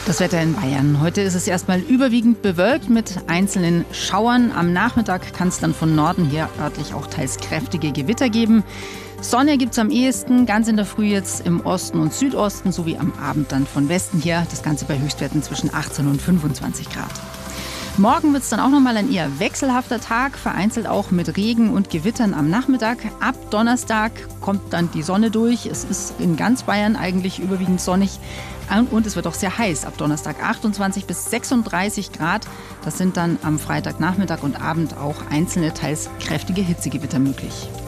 Das Wetter in Bayern. Heute ist es erstmal überwiegend bewölkt mit einzelnen Schauern. Am Nachmittag kann es dann von Norden her örtlich auch teils kräftige Gewitter geben. Sonne gibt es am ehesten, ganz in der Früh jetzt im Osten und Südosten sowie am Abend dann von Westen her. Das Ganze bei Höchstwerten zwischen 18 und 25 Grad. Morgen wird es dann auch nochmal ein eher wechselhafter Tag, vereinzelt auch mit Regen und Gewittern am Nachmittag. Ab Donnerstag kommt dann die Sonne durch. Es ist in ganz Bayern eigentlich überwiegend sonnig und es wird auch sehr heiß. Ab Donnerstag 28 bis 36 Grad. Das sind dann am Freitagnachmittag und Abend auch einzelne, teils kräftige Hitzegewitter möglich.